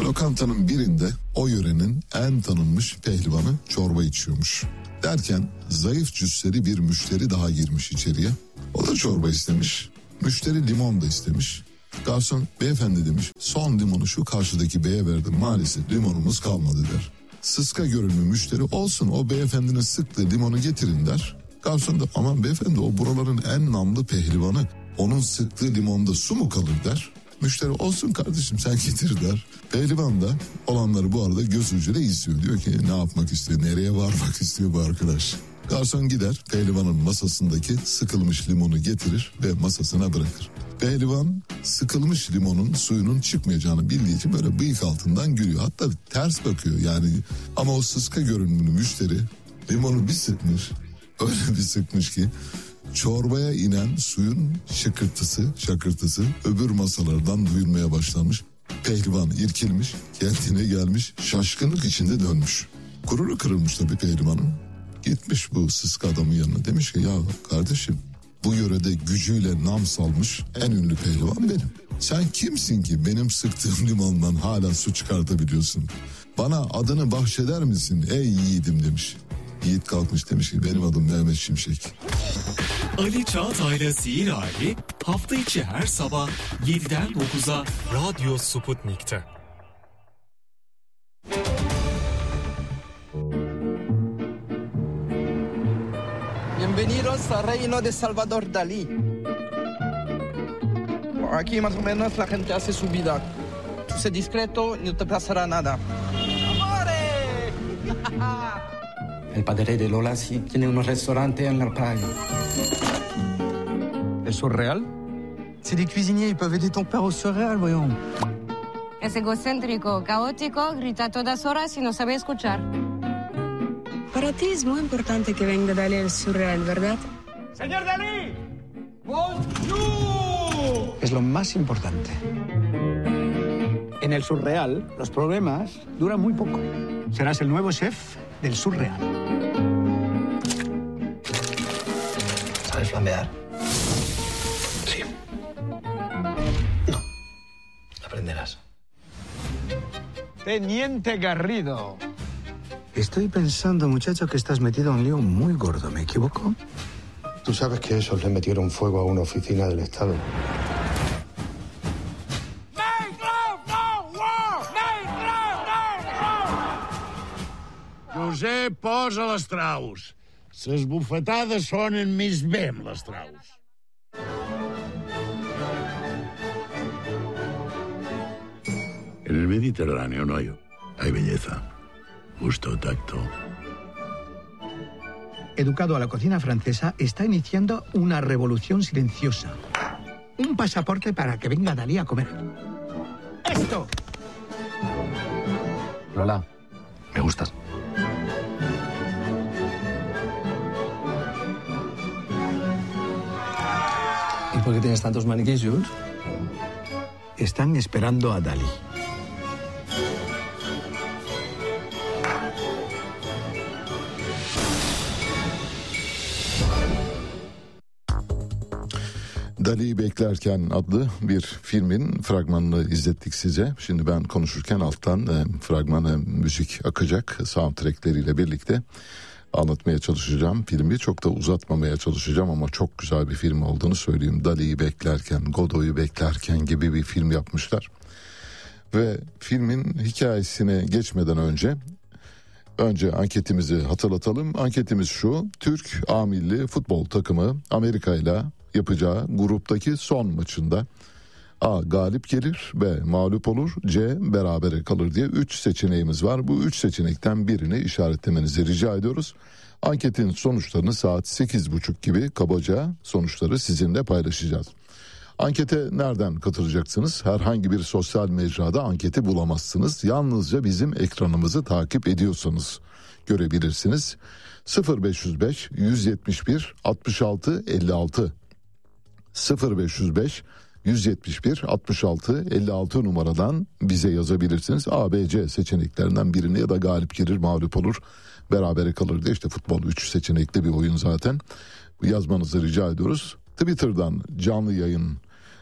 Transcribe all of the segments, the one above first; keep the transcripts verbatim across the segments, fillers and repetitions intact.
Lokantanın birinde o yörenin en tanınmış pehlivanı çorba içiyormuş. Derken zayıf cüsseli bir müşteri daha girmiş içeriye. O da çorba istemiş. Müşteri limon da istemiş. Garson beyefendi demiş, son limonu şu karşıdaki beye verdim, maalesef limonumuz kalmadı der. Sıska görünümlü müşteri, olsun o beyefendinin sıktığı limonu getirin der. Garson da aman beyefendi o buraların en namlı pehlivanı, onun sıktığı limonda su mu kalır der. Müşteri olsun kardeşim sen getir der. Pehlivan da olanları bu arada göz ucuyla izliyor. Diyor ki ne yapmak istiyor, nereye varmak istiyor bu arkadaş. Garson gider pehlivanın masasındaki sıkılmış limonu getirir ve masasına bırakır. Pehlivan sıkılmış limonun suyunun çıkmayacağını bildiği için böyle bıyık altından gülüyor. Hatta ters bakıyor yani, ama o sıska görünümlü müşteri limonu bir sıkmış. Öyle bir sıkmış ki çorbaya inen suyun şıkırtısı, şakırtısı öbür masalardan duyulmaya başlamış. Pehlivan irkilmiş, kendine gelmiş, şaşkınlık içinde dönmüş. Gururu kırılmış tabii pehlivanın. Gitmiş bu sıska adamın yanına, demiş ki ya kardeşim, bu yörede gücüyle nam salmış en ünlü pehlivan benim. Sen kimsin ki benim sıktığım limondan hala su çıkartabiliyorsun? Bana adını bahşeder misin ey yiğidim demiş. Yiğit kalkmış demiş ki benim adım Mehmet Şimşek. Ali Çağatay'la Sihir Hali hafta içi her sabah yediden dokuza Radyo Sputnik'te. Bienvenidos al reino de Salvador Dalí. Aquí más o menos la gente hace su vida. Tú sé discreto, no te pasará nada. ¡Amore! El padre de Lola sí tiene un restaurante en la playa. ¿El surreal? Si les cuisiniers ils peuvent aider ton père au surreal, voyons. Es egocéntrico, caótico, grita a todas horas y no sabe escuchar. Para ti es muy importante que venga Dalí el surreal, ¿verdad? ¡Señor Dalí! ¡Bonjour! Es lo más importante. En el surreal, los problemas duran muy poco. Serás el nuevo chef del surreal. ¿Sabes flambear? Sí. No. Aprenderás. Teniente Garrido. Estoy pensando, muchacho, que estás metido en un lío muy gordo. ¿Me equivoco? Tú sabes que esos le metieron fuego a una oficina del Estado. Josep, posa les traus. Ses bufetades sonen més bé amb les traus. En el Mediterráneo no hay, hay belleza, gusto, tacto. Educado a la cocina francesa, está iniciando una revolución silenciosa. Un pasaporte para que venga Dalí a comer. ¡Esto! Lola, me gustas. ¿Y por qué tienes tantos maniquís, Jules? Están esperando a Dalí. Dalí'yi beklerken adlı bir filmin fragmanını izlettik size. Şimdi ben konuşurken alttan e, fragman e, müzik akacak, soundtrackleriyle birlikte anlatmaya çalışacağım filmi. Çok da uzatmamaya çalışacağım ama çok güzel bir film olduğunu söyleyeyim. Dalí'yi beklerken, Godot'u beklerken gibi bir film yapmışlar. Ve filmin hikayesine geçmeden önce önce anketimizi hatırlatalım. Anketimiz şu: Türk A milli futbol takımı Amerika ile yapacağı gruptaki son maçında A galip gelir, B mağlup olur, C berabere kalır diye üç seçeneğimiz var. Bu üç seçenekten birini işaretlemenizi rica ediyoruz. Anketin sonuçlarını saat sekiz buçuk gibi kabaca sonuçları sizinle paylaşacağız. Ankete nereden katılacaksınız? Herhangi bir sosyal mecrada anketi bulamazsınız. Yalnızca bizim ekranımızı takip ediyorsanız görebilirsiniz. sıfır beş yüz beş yüz yetmiş bir altmış altı elli altı sıfır beş yüz beş yüz yetmiş bir altmış altı elli altı numaradan bize yazabilirsiniz. A, B, C seçeneklerinden birini ya da galip gelir, mağlup olur, berabere kalır diye, işte futbol üç seçenekli bir oyun zaten. Yazmanızı rica ediyoruz. Twitter'dan canlı yayın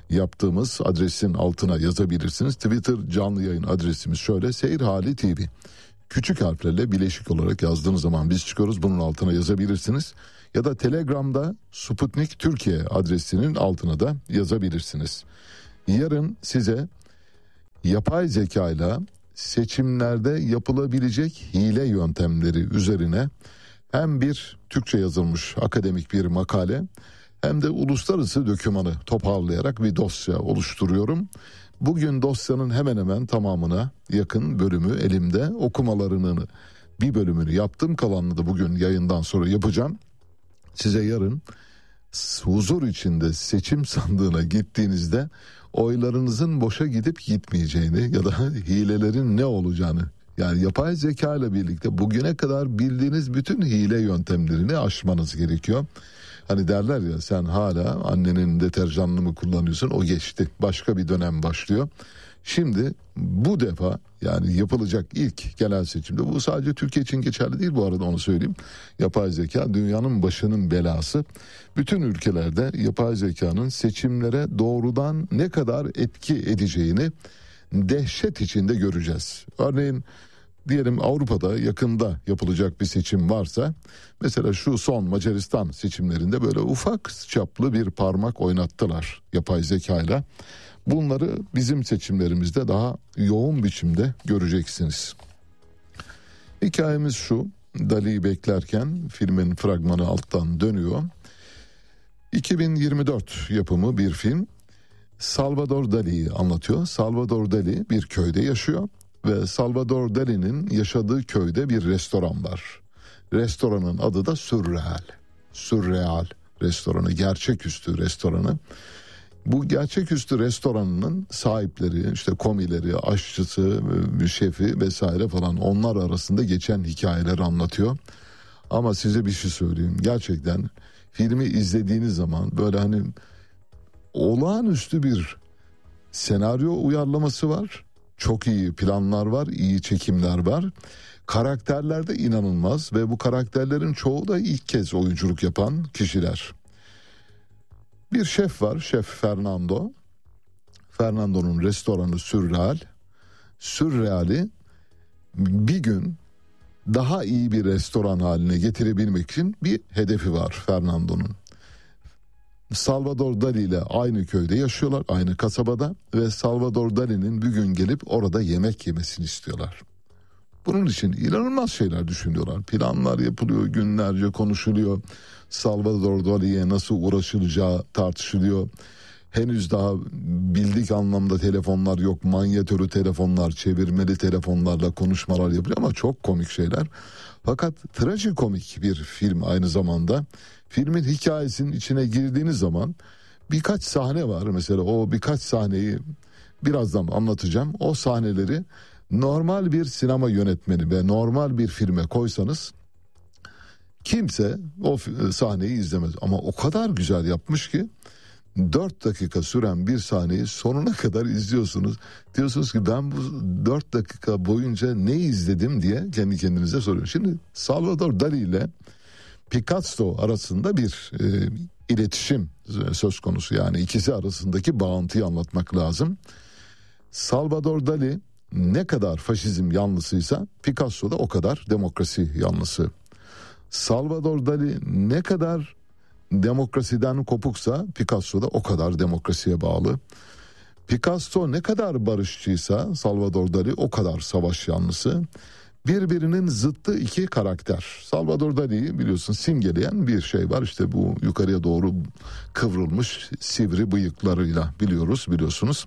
yaptığımız adresin altına yazabilirsiniz. Twitter canlı yayın adresimiz şöyle: Seyir Hali T V. Küçük harflerle bileşik olarak yazdığınız zaman biz çıkıyoruz, bunun altına yazabilirsiniz. Ya da Telegram'da Sputnik Türkiye adresinin altına da yazabilirsiniz. Yarın size yapay zekayla seçimlerde yapılabilecek hile yöntemleri üzerine hem bir Türkçe yazılmış akademik bir makale hem de uluslararası dokümanı toparlayarak bir dosya oluşturuyorum. Bugün dosyanın hemen hemen tamamına yakın bölümü elimde, okumalarını bir bölümünü yaptım, kalanını da bugün yayından sonra yapacağım. Size yarın huzur içinde seçim sandığına gittiğinizde oylarınızın boşa gidip gitmeyeceğini ya da hilelerin ne olacağını, yani yapay zeka ile birlikte bugüne kadar bildiğiniz bütün hile yöntemlerini aşmanız gerekiyor. Hani derler ya, sen hala annenin deterjanını mı kullanıyorsun, o geçti, başka bir dönem başlıyor. Şimdi bu defa yani yapılacak ilk genel seçimde, bu sadece Türkiye için geçerli değil bu arada, onu söyleyeyim. Yapay zeka dünyanın başının belası. Bütün ülkelerde yapay zekanın seçimlere doğrudan ne kadar etki edeceğini dehşet içinde göreceğiz. Örneğin diyelim Avrupa'da yakında yapılacak bir seçim varsa, mesela şu son Macaristan seçimlerinde böyle ufak çaplı bir parmak oynattılar yapay zekayla. Bunları bizim seçimlerimizde daha yoğun biçimde göreceksiniz. Hikayemiz şu: Dali'yi beklerken filmin fragmanı alttan dönüyor. iki bin yirmi dört yapımı bir film. Salvador Dali'yi anlatıyor. Salvador Dali bir köyde yaşıyor ve Salvador Dali'nin yaşadığı köyde bir restoran var. Restoranın adı da Sürreal. Sürreal restoranı, gerçeküstü restoranı. Bu gerçeküstü restoranının sahipleri, işte komileri, aşçısı, şefi vesaire falan, onlar arasında geçen hikayeleri anlatıyor. Ama size bir şey söyleyeyim, gerçekten filmi izlediğiniz zaman böyle hani olağanüstü bir senaryo uyarlaması var. Çok iyi planlar var, iyi çekimler var. Karakterler de inanılmaz ve bu karakterlerin çoğu da ilk kez oyunculuk yapan kişiler. Bir şef var, Şef Fernando. Fernando'nun restoranı Sürreal. Sürreal'i bir gün daha iyi bir restoran haline getirebilmek için bir hedefi var Fernando'nun. Salvador Dali ile aynı köyde yaşıyorlar, aynı kasabada ve Salvador Dali'nin bir gün gelip orada yemek yemesini istiyorlar. Bunun için inanılmaz şeyler düşünüyorlar. Planlar yapılıyor, günlerce konuşuluyor. Salvador Dali'ye nasıl uğraşılacağı tartışılıyor. Henüz daha bildik anlamda telefonlar yok. Manyetörü telefonlar, çevirmeli telefonlarla konuşmalar yapılıyor ama çok komik şeyler. Fakat trajikomik bir film aynı zamanda. Filmin hikayesinin içine girdiğiniz zaman birkaç sahne var. Mesela o birkaç sahneyi birazdan anlatacağım. O sahneleri normal bir sinema yönetmeni ve normal bir filme koysanız kimse o sahneyi izlemez. Ama o kadar güzel yapmış ki dört dakika süren bir sahneyi sonuna kadar izliyorsunuz. Diyorsunuz ki ben bu dört dakika boyunca ne izledim diye kendi kendinize soruyorsunuz. Şimdi Salvador Dali ile Picasso arasında bir e, iletişim söz konusu. Yani ikisi arasındaki bağıntıyı anlatmak lazım. Salvador Dali ne kadar faşizm yanlısıysa Picasso da o kadar demokrasi yanlısı. Salvador Dali ne kadar demokrasiden kopuksa Picasso da o kadar demokrasiye bağlı. Picasso ne kadar barışçıysa Salvador Dali o kadar savaş yanlısı. Birbirinin zıttı iki karakter. Salvador Dali'yi biliyorsun simgeleyen bir şey var. İşte bu yukarıya doğru kıvrılmış sivri bıyıklarıyla biliyoruz, biliyorsunuz.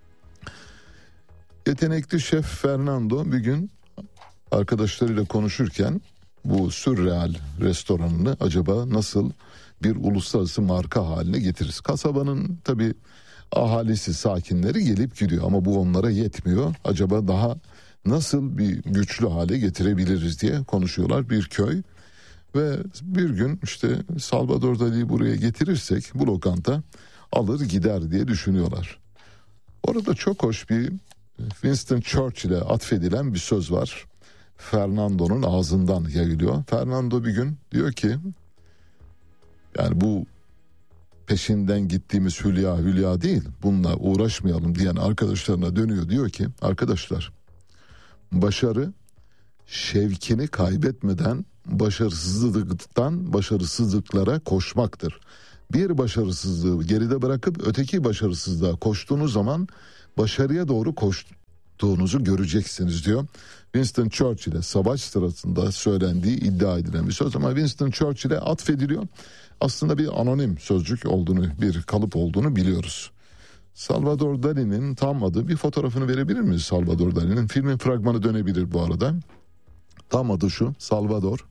Yetenekli şef Fernando bir gün arkadaşlarıyla konuşurken bu Sürreal restoranını acaba nasıl bir uluslararası marka haline getiririz? Kasabanın tabii ahalisi, sakinleri gelip gidiyor ama bu onlara yetmiyor. Acaba daha nasıl bir güçlü hale getirebiliriz diye konuşuyorlar. Bir köy ve bir gün işte Salvador Dali'yi buraya getirirsek bu lokanta alır gider diye düşünüyorlar. Orada çok hoş bir Winston Churchill'e atfedilen bir söz var. Fernando'nun ağzından yayılıyor. Fernando bir gün diyor ki, yani bu peşinden gittiğimiz hülya hülya değil, bununla uğraşmayalım diyen arkadaşlarına dönüyor, diyor ki arkadaşlar, başarı şevkini kaybetmeden başarısızlıktan başarısızlıklara koşmaktır. Bir başarısızlığı geride bırakıp öteki başarısızlığa koştuğunuz zaman başarıya doğru koştuğunuzu göreceksiniz diyor. Winston Churchill'e savaş sırasında söylendiği iddia edilen bir söz ama Winston Churchill'e atfediliyor. Aslında bir anonim sözcük olduğunu, bir kalıp olduğunu biliyoruz. Salvador Dali'nin tam adı, bir fotoğrafını verebilir miyiz Salvador Dali'nin? Filmin fragmanı dönebilir bu arada. Tam adı şu: Salvador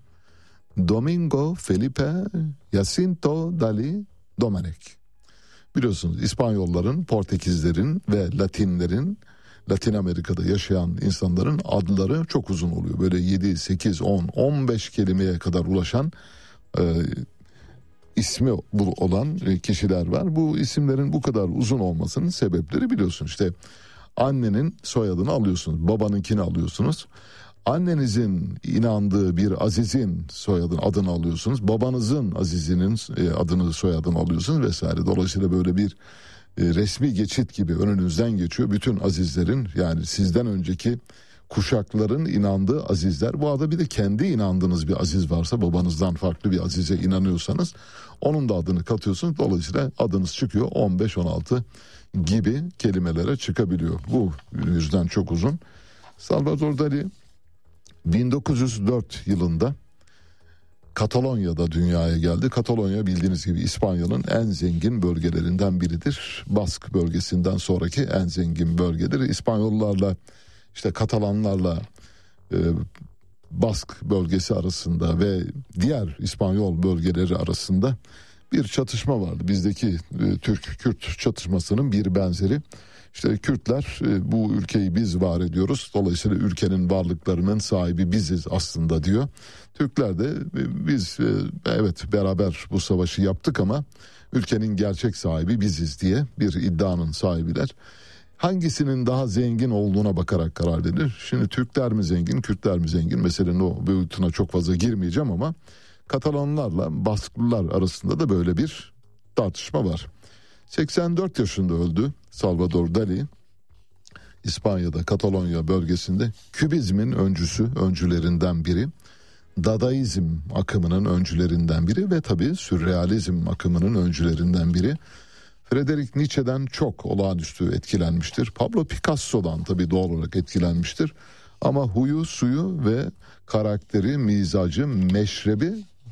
Domingo Felipe Jacinto Dali Domènech. Biliyorsunuz İspanyolların, Portekizlerin ve Latinlerin, Latin Amerika'da yaşayan insanların adları çok uzun oluyor. Böyle yedi, sekiz, on, on beş kelimeye kadar ulaşan e, ismi olan kişiler var. Bu isimlerin bu kadar uzun olmasının sebepleri biliyorsun. İşte annenin soyadını alıyorsunuz, babanınkini alıyorsunuz. Annenizin inandığı bir azizin soyadını, adını alıyorsunuz. Babanızın azizinin adını, soyadını alıyorsunuz vesaire. Dolayısıyla böyle bir resmi geçit gibi önünüzden geçiyor. Bütün azizlerin, yani sizden önceki kuşakların inandığı azizler. Bu arada bir de kendi inandığınız bir aziz varsa, babanızdan farklı bir azize inanıyorsanız onun da adını katıyorsunuz. Dolayısıyla adınız çıkıyor, on beş on altı gibi kelimelere çıkabiliyor. Bu yüzden çok uzun. Salvador Dali bin dokuz yüz dört yılında Katalonya'da dünyaya geldi. Katalonya bildiğiniz gibi İspanya'nın en zengin bölgelerinden biridir. Bask bölgesinden sonraki en zengin bölgedir. İspanyollarla, işte Katalanlarla e, Bask bölgesi arasında ve diğer İspanyol bölgeleri arasında bir çatışma vardı. Bizdeki e, Türk-Kürt çatışmasının bir benzeri. İşte Kürtler e, bu ülkeyi biz var ediyoruz, dolayısıyla ülkenin varlıklarının sahibi biziz aslında diyor. Türkler de e, biz e, evet beraber bu savaşı yaptık ama ülkenin gerçek sahibi biziz diye bir iddianın sahibiler. Hangisinin daha zengin olduğuna bakarak karar verilir. Şimdi Türkler mi zengin, Kürtler mi zengin? Meselenin o boyutuna çok fazla girmeyeceğim ama Katalanlarla Basklılar arasında da böyle bir tartışma var. seksen dört yaşında öldü Salvador Dali. İspanya'da, Katalonya bölgesinde Kübizmin öncüsü, öncülerinden biri. Dadaizm akımının öncülerinden biri ve tabii Sürrealizm akımının öncülerinden biri. Friedrich Nietzsche'den çok olağanüstü etkilenmiştir. Pablo Picasso'dan tabii doğal olarak etkilenmiştir. Ama huyu, suyu ve karakteri, mizacı, meşrebi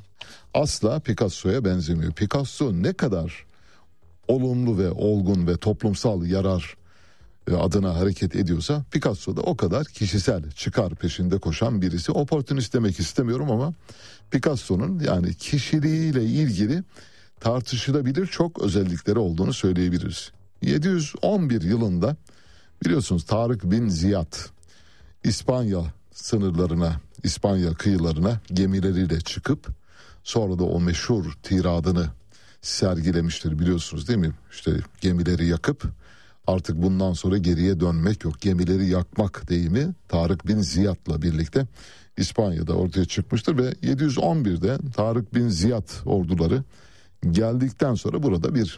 asla Picasso'ya benzemiyor. Picasso ne kadar olumlu ve olgun ve toplumsal yarar adına hareket ediyorsa, Picasso da o kadar kişisel çıkar peşinde koşan birisi. Opportunist demek istemiyorum ama Picasso'nun yani kişiliğiyle ilgili tartışılabilir çok özellikleri olduğunu söyleyebiliriz. yedi yüz on bir yılında biliyorsunuz Tarık bin Ziyad İspanya sınırlarına, İspanya kıyılarına gemileriyle çıkıp sonra da o meşhur tiradını sergilemiştir, biliyorsunuz değil mi? İşte gemileri yakıp artık bundan sonra geriye dönmek yok, gemileri yakmak deyimi Tarık bin Ziyad'la birlikte İspanya'da ortaya çıkmıştır ve yedi yüz on birde Tarık bin Ziyad orduları geldikten sonra burada bir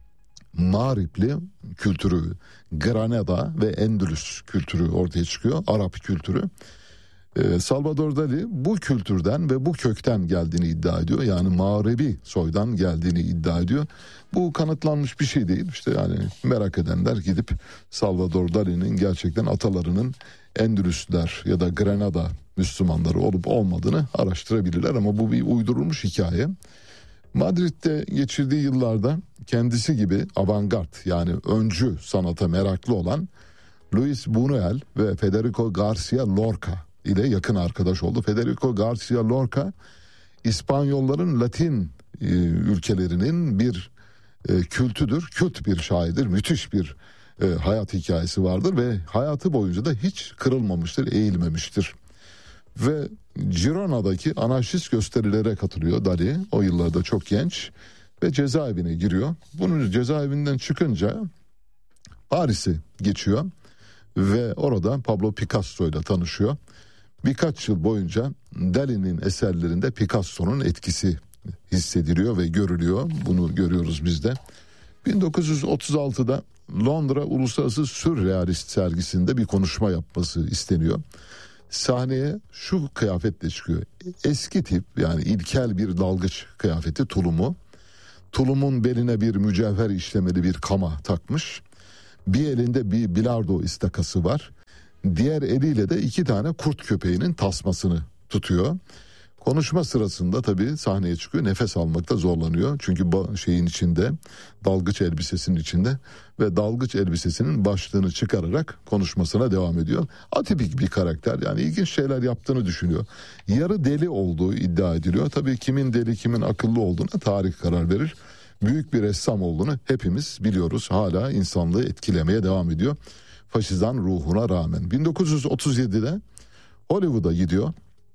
Mağripli kültürü, Granada ve Endülüs kültürü ortaya çıkıyor, Arap kültürü. Ee, Salvador Dali bu kültürden ve bu kökten geldiğini iddia ediyor. Yani Mağribi soydan geldiğini iddia ediyor. Bu kanıtlanmış bir şey değil. İşte yani merak edenler gidip Salvador Dali'nin gerçekten atalarının Endülüsler ya da Granada Müslümanları olup olmadığını araştırabilirler ama bu bir uydurulmuş hikaye. Madrid'de geçirdiği yıllarda kendisi gibi avantgard yani öncü sanata meraklı olan Luis Buñuel ve Federico Garcia Lorca ile yakın arkadaş oldu. Federico Garcia Lorca İspanyolların Latin e, ülkelerinin bir e, kültüdür, kült bir şairdir, müthiş bir e, hayat hikayesi vardır ve hayatı boyunca da hiç kırılmamıştır, eğilmemiştir. Ve Girona'daki anarşist gösterilere katılıyor Dali, o yıllarda çok genç ve cezaevine giriyor. Bunun cezaevinden çıkınca Paris'e geçiyor ve orada Pablo Picasso ile tanışıyor. Birkaç yıl boyunca Dali'nin eserlerinde Picasso'nun etkisi hissediliyor ve görülüyor. Bunu görüyoruz biz de. bin dokuz yüz otuz altıda Londra Uluslararası Sürrealist sergisinde bir konuşma yapması isteniyor. Sahneye şu kıyafetle çıkıyor. Eski tip, yani ilkel bir dalgıç kıyafeti, tulumu. Tulumun beline bir mücevher işlemeli bir kama takmış. Bir elinde bir bilardo istakası var. Diğer eliyle de iki tane kurt köpeğinin tasmasını tutuyor. Konuşma sırasında tabii sahneye çıkıyor, nefes almakta zorlanıyor. Çünkü şeyin içinde, dalgıç elbisesinin içinde ve dalgıç elbisesinin başlığını çıkararak konuşmasına devam ediyor. Atipik bir karakter, yani ilginç şeyler yaptığını düşünüyor. Yarı deli olduğu iddia ediliyor. Tabii kimin deli kimin akıllı olduğuna tarih karar verir. Büyük bir ressam olduğunu hepimiz biliyoruz. Hala insanlığı etkilemeye devam ediyor. Faşizan ruhuna rağmen. bin dokuz yüz otuz yedide Hollywood'a gidiyor.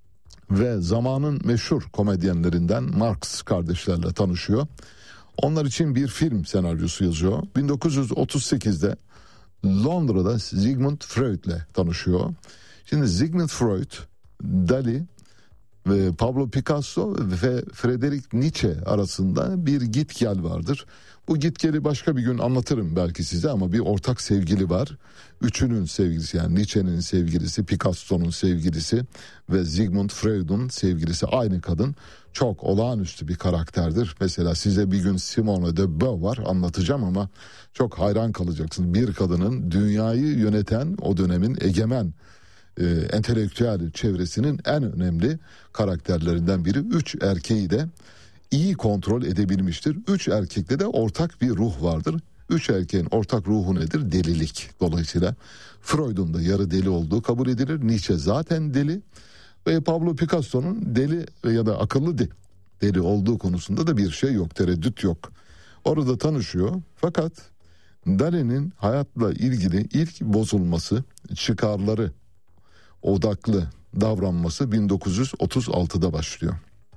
Ve zamanın meşhur komedyenlerinden Marx kardeşlerle tanışıyor. Onlar için bir film senaryosu yazıyor. bin dokuz yüz otuz sekizde Londra'da Sigmund Freud'le tanışıyor. Şimdi Sigmund Freud, Dali ve Pablo Picasso ve Friedrich Nietzsche arasında bir git gel vardır. Bu git geli başka bir gün anlatırım belki size, ama bir ortak sevgili var. Üçünün sevgilisi, yani Nietzsche'nin sevgilisi, Picasso'nun sevgilisi ve Sigmund Freud'un sevgilisi aynı kadın. Çok olağanüstü bir karakterdir. Mesela size bir gün Simone de Beauvoir anlatacağım ama çok hayran kalacaksınız. Bir kadının dünyayı yöneten, o dönemin egemen e, entelektüel çevresinin en önemli karakterlerinden biri. Üç erkeği de iyi kontrol edebilmiştir. Üç erkekte de ortak bir ruh vardır. Üç erkeğin ortak ruhu nedir? Delilik. Dolayısıyla Freud'un da yarı deli olduğu kabul edilir. Nietzsche zaten deli ve Pablo Picasso'nun deli ya da akıllı de, deli olduğu konusunda da bir şey yok, tereddüt yok. Orada tanışıyor, fakat Dali'nin hayatla ilgili ilk bozulması, çıkarları odaklı davranması bin dokuz yüz otuz altıda başlıyor.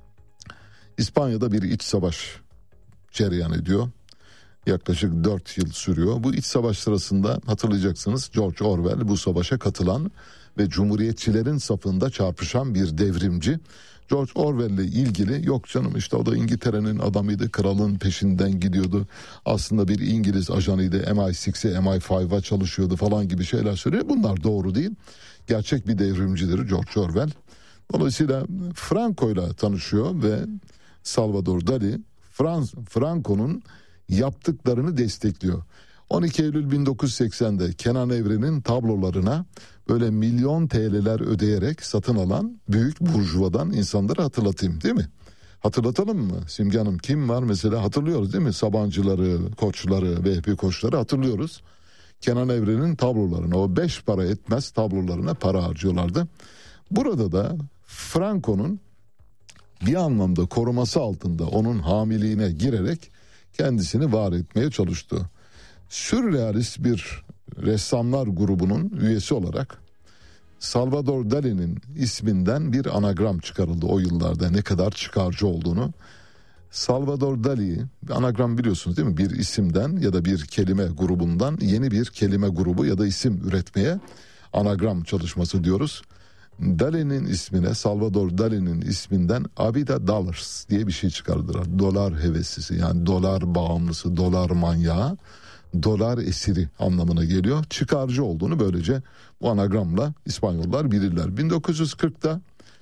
İspanya'da bir iç savaş cereyan ediyor. Yaklaşık dört yıl sürüyor. Bu iç savaş sırasında hatırlayacaksınız, George Orwell bu savaşa katılan ve cumhuriyetçilerin safında çarpışan bir devrimci. George Orwell'le ilgili, yok canım işte o da İngiltere'nin adamıydı, kralın peşinden gidiyordu, aslında bir İngiliz ajanıydı, M I altıya M I beşe çalışıyordu falan gibi şeyler söylüyor. Bunlar doğru değil. Gerçek bir devrimcidir George Orwell. Dolayısıyla Franco'yla tanışıyor ve Salvador Dali Frans, Franco'nun yaptıklarını destekliyor. on iki Eylül bin dokuz yüz seksende Kenan Evren'in tablolarına böyle milyon T L'ler ödeyerek satın alan büyük burjuvadan insanları hatırlatayım, değil mi? Hatırlatalım mı Simge Hanım? Kim var mesela, hatırlıyoruz değil mi? Sabancıları, Koçları, Vehbi Koçları hatırlıyoruz. Kenan Evren'in tablolarına, o beş para etmez tablolarına para harcıyorlardı. Burada da Franco'nun bir anlamda koruması altında onun hamiliğine girerek kendisini var etmeye çalıştı. Sürrealist bir ressamlar grubunun üyesi olarak Salvador Dali'nin isminden bir anagram çıkarıldı o yıllarda, ne kadar çıkarcı olduğunu. Salvador Dali, anagram biliyorsunuz değil mi? Bir isimden ya da bir kelime grubundan yeni bir kelime grubu ya da isim üretmeye anagram çalışması diyoruz. Dali'nin ismine, Salvador Dali'nin isminden Abida Dollars diye bir şey çıkardılar. Dolar heveslisi, yani dolar bağımlısı, dolar manyağı, dolar esiri anlamına geliyor. Çıkarcı olduğunu böylece bu anagramla İspanyollar bilirler. bin dokuz yüz kırkta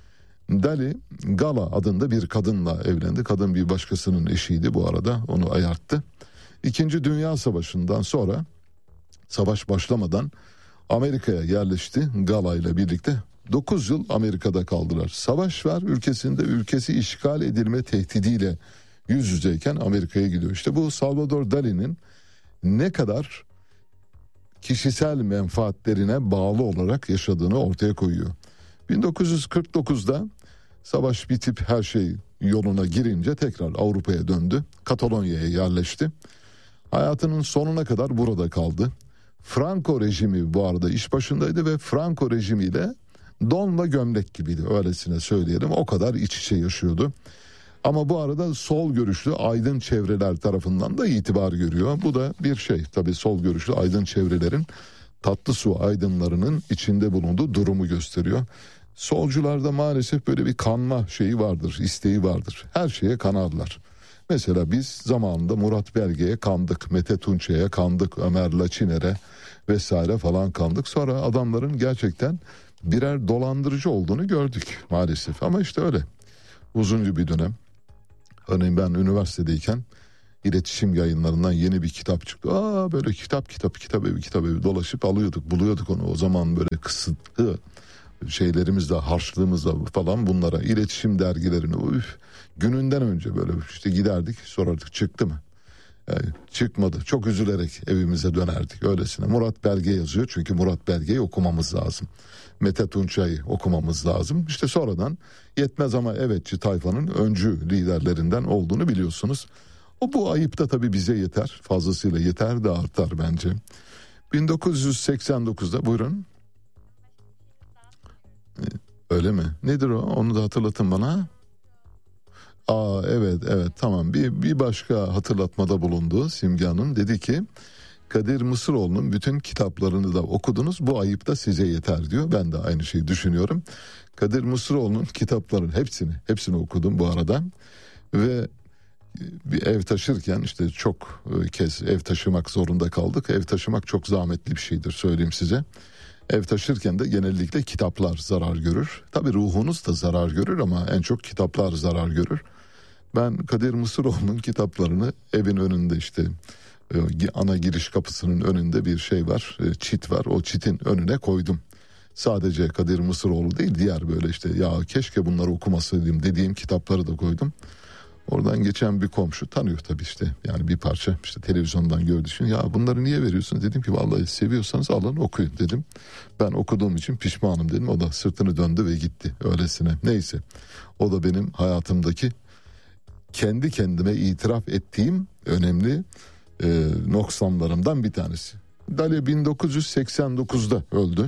Dali Gala adında bir kadınla evlendi. Kadın bir başkasının eşiydi bu arada, onu ayarttı. İkinci Dünya Savaşı'ndan sonra, savaş başlamadan Amerika'ya yerleşti Gala ile birlikte. dokuz yıl Amerika'da kaldılar. Savaş var ülkesinde, ülkesi işgal edilme tehdidiyle yüz yüzeyken Amerika'ya gidiyor. İşte bu Salvador Dali'nin ne kadar kişisel menfaatlerine bağlı olarak yaşadığını ortaya koyuyor. bin dokuz yüz kırk dokuzda savaş bitip her şey yoluna girince tekrar Avrupa'ya döndü. Katalonya'ya yerleşti. Hayatının sonuna kadar burada kaldı. Franco rejimi bu arada iş başındaydı ve Franco rejimiyle donla gömlek gibiydi, öylesine söyleyelim. O kadar iç içe yaşıyordu. Ama bu arada sol görüşlü aydın çevreler tarafından da itibar görüyor. Bu da bir şey tabii, sol görüşlü aydın çevrelerin tatlı su aydınlarının içinde bulunduğu durumu gösteriyor. Solcularda maalesef böyle bir kanma şeyi vardır, isteği vardır. Her şeye kanarlar. Mesela biz zamanında Murat Belge'ye kandık, Mete Tunçay'a kandık, Ömer Laçiner'e vesaire falan kandık. Sonra adamların gerçekten birer dolandırıcı olduğunu gördük maalesef. Ama işte öyle. Uzunca bir dönem. Örneğin ben üniversitedeyken iletişim yayınlarından yeni bir kitap çıktı. Aa böyle kitap kitap kitap evi kitap evi dolaşıp alıyorduk, buluyorduk onu. O zaman böyle kısıtlı şeylerimizle, harçlığımızla falan bunlara, iletişim dergilerini üf, gününden önce böyle işte giderdik, sorardık çıktı mı? Yani çıkmadı. Çok üzülerek evimize dönerdik öylesine. Murat Belge yazıyor çünkü Murat Belge'yi okumamız lazım. Mete Tunçay'ı okumamız lazım. İşte sonradan yetmez ama evetçi tayfanın öncü liderlerinden olduğunu biliyorsunuz. O bu ayıp da tabii bize yeter. Fazlasıyla yeter de artar bence. bin dokuz yüz seksen dokuzda buyurun. Öyle mi? Nedir o? Onu da hatırlatın bana. Aa evet evet tamam. Bir, bir başka hatırlatmada bulundu Simge Hanım. Dedi ki Kadir Mısıroğlu'nun bütün kitaplarını da okudunuz. Bu ayıp da size yeter diyor. Ben de aynı şeyi düşünüyorum. Kadir Mısıroğlu'nun kitaplarının hepsini hepsini okudum bu arada. Ve bir ev taşırken işte çok kez ev taşımak zorunda kaldık. Ev taşımak çok zahmetli bir şeydir söyleyeyim size. Ev taşırken de genellikle kitaplar zarar görür. Tabii ruhunuz da zarar görür ama en çok kitaplar zarar görür. Ben Kadir Mısıroğlu'nun kitaplarını evin önünde işte ana giriş kapısının önünde bir şey var, çit var. O çitin önüne koydum. Sadece Kadir Mısıroğlu değil, diğer böyle işte ya keşke bunları okumasaydım dediğim kitapları da koydum. Oradan geçen bir komşu tanıyor tabii işte yani bir parça işte televizyondan gördü. Ya bunları niye veriyorsun dedim ki vallahi seviyorsanız alın okuyun dedim. Ben okuduğum için pişmanım dedim. O da sırtını döndü ve gitti öylesine. Neyse o da benim hayatımdaki kendi kendime itiraf ettiğim önemli e, noksanlarımdan bir tanesi. Dali bin dokuz yüz seksen dokuzda öldü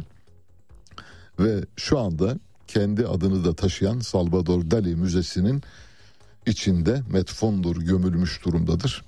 ve şu anda kendi adını da taşıyan Salvador Dali Müzesi'nin içinde metfondur gömülmüş durumdadır.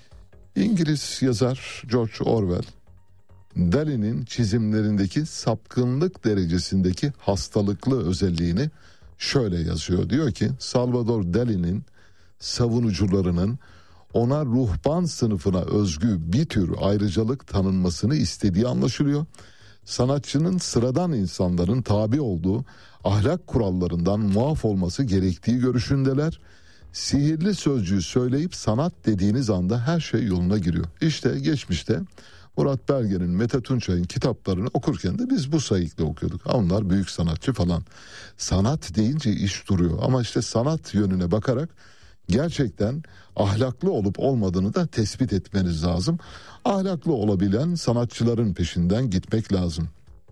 İngiliz yazar George Orwell, Dali'nin çizimlerindeki sapkınlık derecesindeki hastalıklı özelliğini şöyle yazıyor. Diyor ki Salvador Dali'nin savunucularının ona ruhban sınıfına özgü bir tür ayrıcalık tanınmasını istediği anlaşılıyor. Sanatçının sıradan insanların tabi olduğu ahlak kurallarından muaf olması gerektiği görüşündeler. Sihirli sözcüğü söyleyip sanat dediğiniz anda her şey yoluna giriyor. İşte geçmişte Murat Belge'nin, Mete Tunçay'ın kitaplarını okurken de biz bu sayıkla okuyorduk. Onlar büyük sanatçı falan. Sanat deyince iş duruyor ama işte sanat yönüne bakarak gerçekten ahlaklı olup olmadığını da tespit etmeniz lazım. Ahlaklı olabilen sanatçıların peşinden gitmek lazım.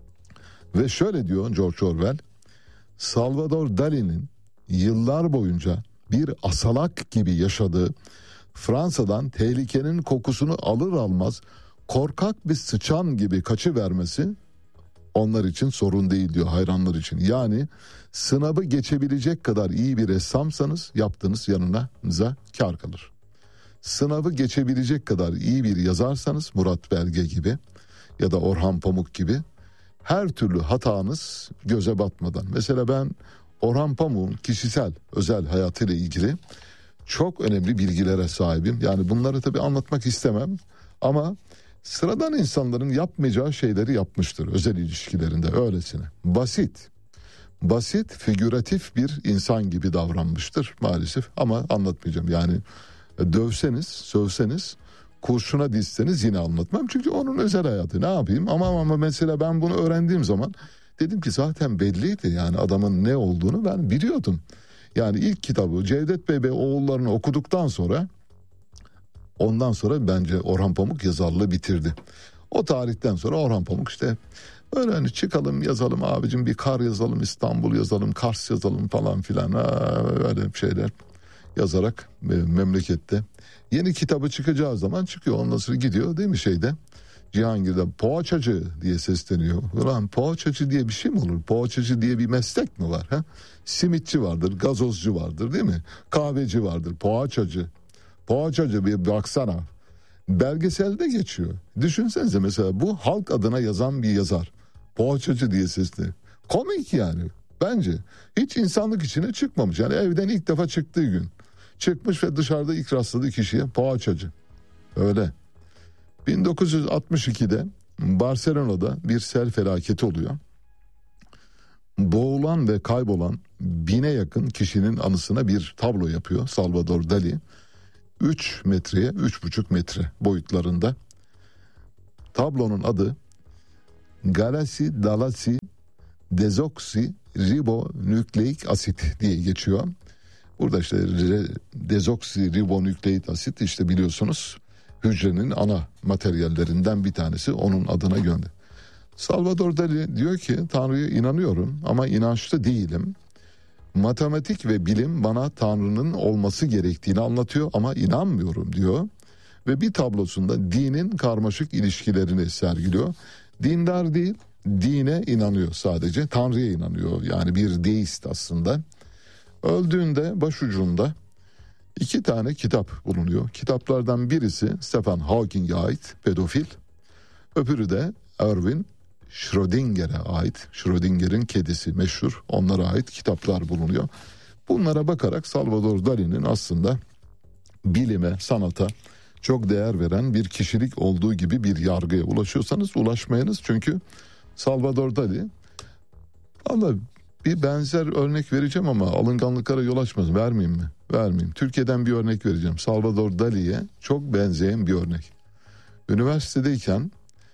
Ve şöyle diyor George Orwell, Salvador Dali'nin yıllar boyunca bir asalak gibi yaşadığı, Fransa'dan tehlikenin kokusunu alır almaz korkak bir sıçan gibi kaçıvermesi onlar için sorun değil diyor, hayranlar için. Yani sınavı geçebilecek kadar iyi bir ressamsanız yaptığınız yanınıza kar kalır. Sınavı geçebilecek kadar iyi bir yazarsanız Murat Belge gibi ya da Orhan Pamuk gibi her türlü hatanız göze batmadan. Mesela ben Orhan Pamuk'un kişisel özel hayatıyla ilgili çok önemli bilgilere sahibim. Yani bunları tabii anlatmak istemem ama sıradan insanların yapmayacağı şeyleri yapmıştır özel ilişkilerinde öylesine. Basit, basit, figüratif bir insan gibi davranmıştır maalesef ama anlatmayacağım. Yani dövseniz, sövseniz, kurşuna dizseniz yine anlatmam. Çünkü onun özel hayatı ne yapayım ama ama mesela ben bunu öğrendiğim zaman dedim ki zaten belliydi yani adamın ne olduğunu ben biliyordum. Yani ilk kitabı Cevdet Bey ve oğullarını okuduktan sonra ondan sonra bence Orhan Pamuk yazarlığı bitirdi. O tarihten sonra Orhan Pamuk işte böyle hani çıkalım yazalım abicim bir Kar yazalım, İstanbul yazalım, Kars yazalım falan filan öyle şeyler yazarak memlekette. Yeni kitabı çıkacağı zaman çıkıyor ondan sonra gidiyor değil mi şeyde Cihangir'de poğaçacı diye sesleniyor. Ulan poğaçacı diye bir şey mi olur? Poğaçacı diye bir meslek mi var? Ha? Simitçi vardır, gazozcu vardır değil mi? Kahveci vardır, poğaçacı. Poğaçacı bir baksana. Belgeselde geçiyor. Düşünsenize mesela bu halk adına yazan bir yazar. Poğaçacı diye sesleniyor. Komik yani. Bence hiç insanlık içine çıkmamış. Yani evden ilk defa çıktığı gün çıkmış ve dışarıda ilk rastladığı kişiye poğaçacı. Öyle. bin dokuz yüz altmış ikide Barcelona'da bir sel felaketi oluyor. Boğulan ve kaybolan bine yakın kişinin anısına bir tablo yapıyor Salvador Dali. üç metreye üç buçuk metre boyutlarında. Tablonun adı Galasi Dalasi Dezoksi Ribonükleik asit diye geçiyor. Burada işte dezoksi ribonükleik asit işte biliyorsunuz hücrenin ana materyallerinden bir tanesi, onun adına gönder. Salvador Dali diyor ki Tanrı'ya inanıyorum ama inançlı değilim. Matematik ve bilim bana Tanrı'nın olması gerektiğini anlatıyor ama inanmıyorum diyor. Ve bir tablosunda dinin karmaşık ilişkilerini sergiliyor. Dindar değil, dine inanıyor sadece. Tanrı'ya inanıyor. Yani bir deist aslında. Öldüğünde başucunda iki tane kitap bulunuyor. Kitaplardan birisi Stephen Hawking'e ait, pedofil. Öbürü de Erwin Schrödinger'e ait. Schrödinger'in kedisi meşhur. Onlara ait kitaplar bulunuyor. Bunlara bakarak Salvador Dali'nin aslında bilime, sanata çok değer veren bir kişilik olduğu gibi bir yargıya ulaşıyorsanız ulaşmayınız. Çünkü Salvador Dali, vallahi bir benzer örnek vereceğim ama alınganlıklara yol açmaz. Vermeyeyim mi? Vermeyeyim. Türkiye'den bir örnek vereceğim. Salvador Dali'ye çok benzeyen bir örnek. Üniversitedeyken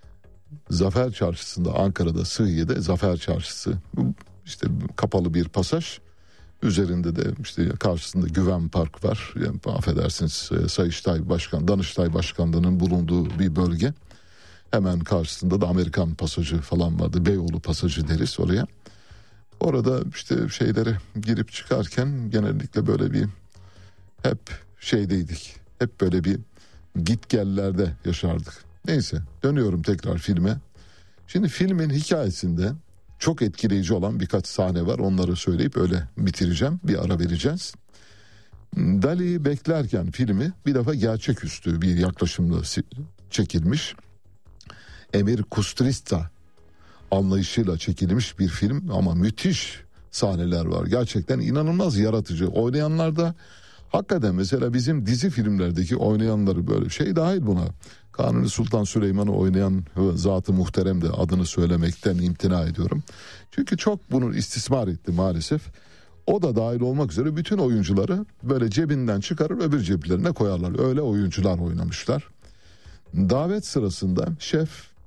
Zafer Çarşısı'nda, Ankara'da Sıhhiye'de Zafer Çarşısı, işte kapalı bir pasaj, üzerinde de işte karşısında Güven Park var. Yani affedersiniz, Sayıştay Başkan, Danıştay Başkanlığı'nın bulunduğu bir bölge. Hemen karşısında da Amerikan pasajı falan vardı. Beyoğlu pasajı deriz oraya. Orada işte şeylere girip çıkarken genellikle böyle bir hep şeydeydik. Hep böyle bir gitgellerde yaşardık. Neyse, dönüyorum tekrar filme. Şimdi filmin hikayesinde çok etkileyici olan birkaç sahne var. Onları söyleyip öyle bitireceğim. Bir ara vereceğiz. Dali'yi beklerken filmi bir defa gerçeküstü bir yaklaşımla çekilmiş. Emir Kusturica anlayışıyla çekilmiş bir film ama müthiş sahneler var. Gerçekten inanılmaz yaratıcı. Oynayanlar da hakikaten mesela bizim dizi filmlerdeki oynayanları böyle şey dahil buna. Kanuni Sultan Süleyman'ı oynayan Zat-ı Muhterem de adını söylemekten imtina ediyorum. Çünkü çok bunu istismar etti maalesef. O da dahil olmak üzere bütün oyuncuları böyle cebinden çıkarır öbür ceplerine koyarlar. Öyle oyuncular oynamışlar. Davet sırasında şef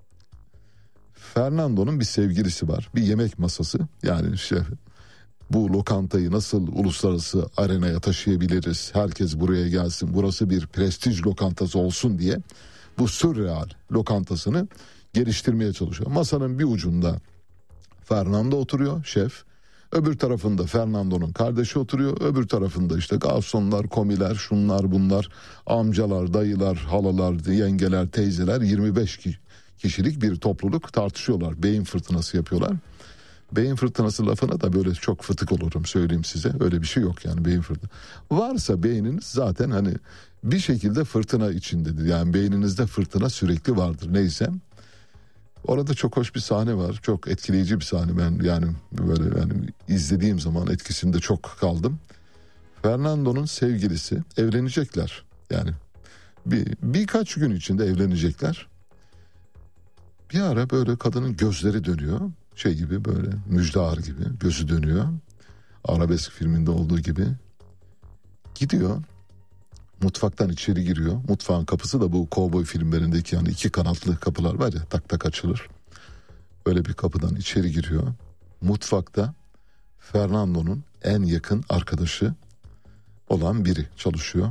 Fernando'nun bir sevgilisi var. Bir yemek masası. Yani şef, bu lokantayı nasıl uluslararası arenaya taşıyabiliriz? Herkes buraya gelsin. Burası bir prestij lokantası olsun diye bu sürreal lokantasını geliştirmeye çalışıyor. Masanın bir ucunda Fernando oturuyor, şef. Öbür tarafında Fernando'nun kardeşi oturuyor. Öbür tarafında işte garsonlar, komiler, şunlar bunlar, amcalar, dayılar, halalar, yengeler, teyzeler, yirmi beş kişilik bir topluluk tartışıyorlar. Beyin fırtınası yapıyorlar. Beyin fırtınası lafına da böyle çok fıtık olurum, söyleyeyim size. Öyle bir şey yok yani beyin fırtınası. Varsa beyniniz zaten hani bir şekilde fırtına içindedir. Yani beyninizde fırtına sürekli vardır, neyse. Orada çok hoş bir sahne var. Çok etkileyici bir sahne. Ben yani böyle yani izlediğim zaman etkisinde çok kaldım. Fernando'nun sevgilisi, evlenecekler. Yani bir birkaç gün içinde evlenecekler. Bir ara böyle kadının gözleri dönüyor. Şey gibi, böyle müjdar gibi gözü dönüyor. Arabesk filminde olduğu gibi. Gidiyor. Mutfaktan içeri giriyor. Mutfağın kapısı da bu kovboy filmlerindeki yani iki kanatlı kapılar var ya, tak tak açılır. Öyle bir kapıdan içeri giriyor. Mutfakta Fernando'nun en yakın arkadaşı olan biri çalışıyor.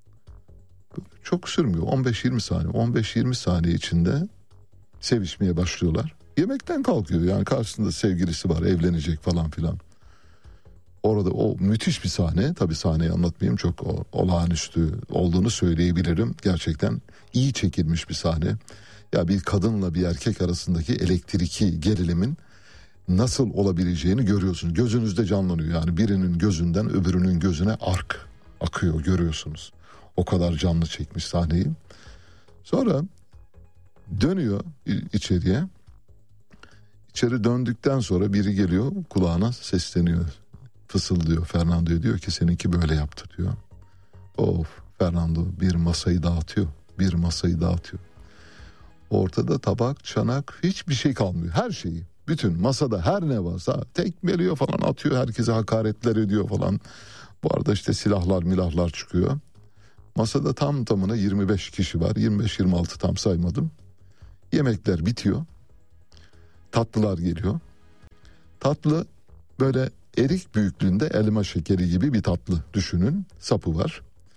Çok sürmüyor. on beş yirmi saniye. on beş yirmi saniye içinde sevişmeye başlıyorlar. Yemekten kalkıyor. Yani karşısında sevgilisi var, evlenecek falan filan. Orada o müthiş bir sahne. Tabii sahneyi anlatmayayım, çok o, olağanüstü olduğunu söyleyebilirim. Gerçekten iyi çekilmiş bir sahne. Ya bir kadınla bir erkek arasındaki elektriki gerilimin nasıl olabileceğini görüyorsunuz. Gözünüzde canlanıyor. Yani birinin gözünden öbürünün gözüne ark akıyor, görüyorsunuz. O kadar canlı çekmiş sahneyi. Sonra dönüyor içeriye. İçeri döndükten sonra biri geliyor, kulağına sesleniyor. Fısıldıyor Fernando'ya, diyor ki seninki böyle yaptı diyor. Of, Fernando bir masayı dağıtıyor. Bir masayı dağıtıyor. Ortada tabak, çanak, hiçbir şey kalmıyor. Her şeyi, bütün masada her ne varsa tekmeliyor falan, atıyor, herkese hakaretler ediyor falan. Bu arada işte silahlar milahlar çıkıyor. Masada tam tamına yirmi beş kişi var. yirmi beş yirmi altı tam saymadım. Yemekler bitiyor. Tatlılar geliyor. Tatlı böyle erik büyüklüğünde elma şekeri gibi bir tatlı düşünün. Sapı var.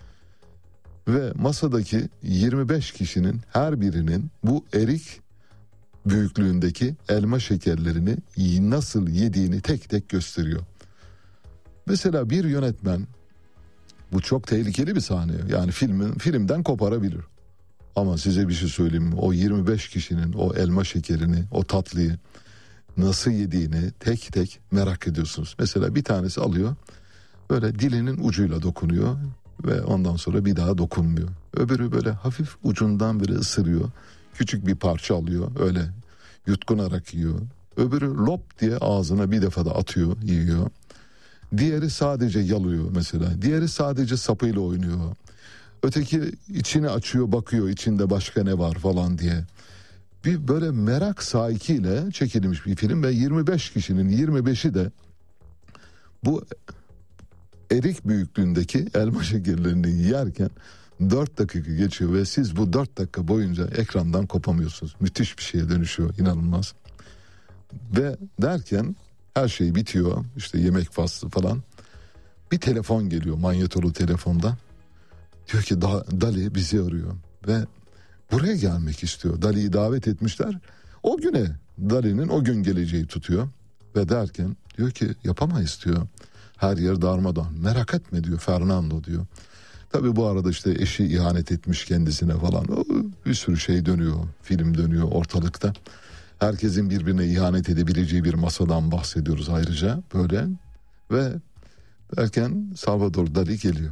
Ve masadaki yirmi beş kişinin her birinin bu erik büyüklüğündeki elma şekerlerini nasıl yediğini tek tek gösteriyor. Mesela bir yönetmen, bu çok tehlikeli bir sahne. Yani filmin filmden koparabilir. Ama size bir şey söyleyeyim mi? O yirmi beş kişinin o elma şekerini, o tatlıyı nasıl yediğini tek tek merak ediyorsunuz. Mesela bir tanesi alıyor, böyle dilinin ucuyla dokunuyor ve ondan sonra bir daha dokunmuyor. Öbürü böyle hafif ucundan biri ısırıyor. Küçük bir parça alıyor, öyle yutkunarak yiyor. Öbürü lop diye ağzına bir defa da atıyor, yiyor. Diğeri sadece yalıyor mesela. Diğeri sadece sapıyla oynuyor. Öteki içini açıyor, bakıyor içinde başka ne var falan diye. Bir böyle merak sahikiyle çekilmiş bir film ve yirmi beş kişinin yirmi beşi de bu erik büyüklüğündeki elma şekerlerini yerken dört dakika geçiyor ve siz bu dört dakika boyunca ekrandan kopamıyorsunuz. Müthiş bir şeye dönüşüyor, inanılmaz. Ve derken her şey bitiyor, işte yemek faslı falan. Bir telefon geliyor, manyetolu telefonda. Diyor ki Dali bizi arıyor ve buraya gelmek istiyor. Dali'yi davet etmişler. O güne, Dali'nin o gün geleceği tutuyor. Ve derken diyor ki yapamayız diyor. Her yer darmadağın. Merak etme diyor Fernando diyor. Tabii bu arada işte eşi ihanet etmiş kendisine falan. Bir sürü şey dönüyor. Film dönüyor ortalıkta. Herkesin birbirine ihanet edebileceği bir masadan bahsediyoruz ayrıca böyle. Ve derken Salvador Dali geliyor.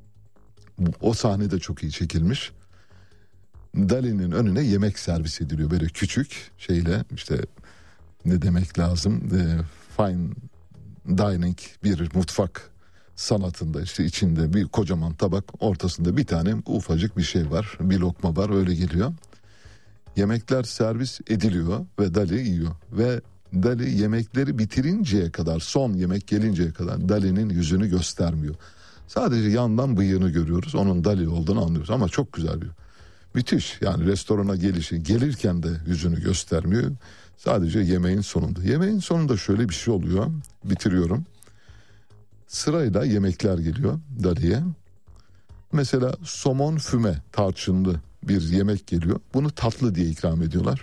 O sahne de çok iyi çekilmiş. Dali'nin önüne yemek servis ediliyor. Böyle küçük şeyle, işte ne demek lazım, e, fine dining bir mutfak sanatında, işte içinde bir kocaman tabak, ortasında bir tane ufacık bir şey var, bir lokma var, öyle geliyor. Yemekler servis ediliyor ve Dali yiyor ve Dali yemekleri bitirinceye kadar, son yemek gelinceye kadar Dali'nin yüzünü göstermiyor. Sadece yandan bıyığını görüyoruz, onun Dali olduğunu anlıyoruz ama çok güzel bir, müthiş yani. Restorana gelişi, gelirken de yüzünü göstermiyor, sadece yemeğin sonunda. Yemeğin sonunda şöyle bir şey oluyor, bitiriyorum. Sırayla yemekler geliyor Dali'ye. Mesela somon füme, tarçınlı bir yemek geliyor. Bunu tatlı diye ikram ediyorlar.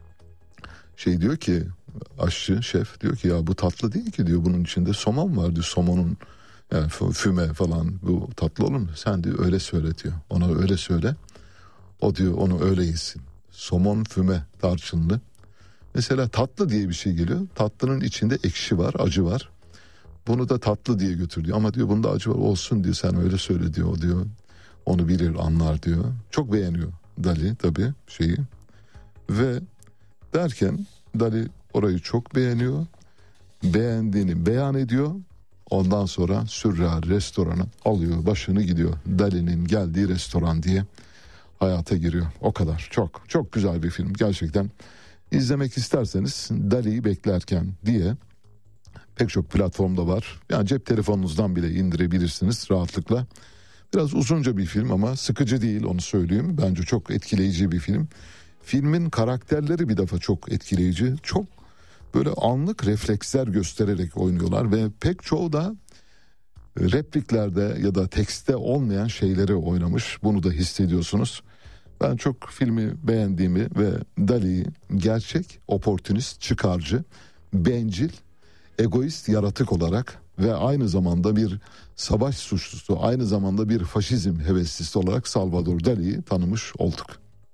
Şey diyor ki, aşçı, şef diyor ki ya bu tatlı değil ki diyor, bunun içinde somon var diyor, somonun yani füme falan, bu tatlı olur mu? Sen diyor öyle söyle diyor, ona öyle söyle, o diyor onu öyle yesin. Somon füme tarçınlı. Mesela tatlı diye bir şey geliyor, tatlının içinde ekşi var, acı var. Bunu da tatlı diye götür diyor ama diyor bunda acı var, olsun diyor, sen öyle söyle diyor, o diyor onu bilir, anlar diyor. Çok beğeniyor Dali tabii şeyi. Ve derken Dali orayı çok beğeniyor. Beğendiğini beyan ediyor. Ondan sonra Sürreal restorana alıyor başını, gidiyor. Dali'nin geldiği restoran diye hayata giriyor. O kadar. Çok çok güzel bir film gerçekten. İzlemek isterseniz Dali'yi beklerken diye pek çok platformda var. Yani cep telefonunuzdan bile indirebilirsiniz rahatlıkla. Biraz uzunca bir film ama sıkıcı değil, onu söyleyeyim. Bence çok etkileyici bir film. Filmin karakterleri bir defa çok etkileyici. Çok böyle anlık refleksler göstererek oynuyorlar ve pek çoğu da repliklerde ya da tekste olmayan şeyleri oynamış. Bunu da hissediyorsunuz. Ben çok filmi beğendiğimi ve Dali'yi gerçek, oportunist, çıkarcı, bencil, egoist yaratık olarak ve aynı zamanda bir savaş suçlusu, aynı zamanda bir faşizm heveslisi olarak Salvador Dali'yi tanımış olduk.